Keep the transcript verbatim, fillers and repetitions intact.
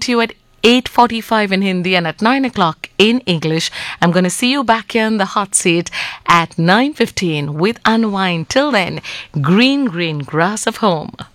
to you at eight forty-five in Hindi and at nine o'clock in English. I'm going to see you back here in the hot seat at nine fifteen with Unwind. Till then, green, green grass of home.